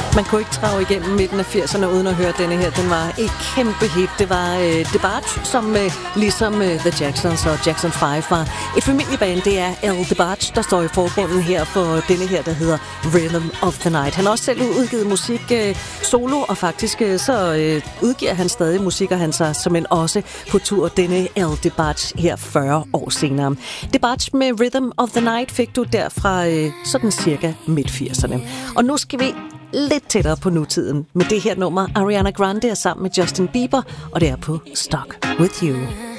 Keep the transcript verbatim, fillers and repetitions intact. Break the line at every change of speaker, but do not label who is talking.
Man kunne ikke trage igennem midten af firserne uden at høre denne her. Den var et kæmpe hit. Det var øh, DeBarge, som øh, ligesom øh, The Jacksons og Jackson fem var et familieband. Det er Al DeBarge, der står i forgrunden her for denne her, der hedder Rhythm of the Night. Han har også selv udgivet musik øh, solo, og faktisk øh, så øh, udgiver han stadig musik, og han så som en også på tur denne Al DeBarge her fyrre år senere. DeBarge med Rhythm of the Night fik du derfra øh, sådan cirka midt firserne. Og nu skal vi lidt tættere på nutiden med det her nummer. Ariana Grande er sammen med Justin Bieber, og det er på Stuck With You.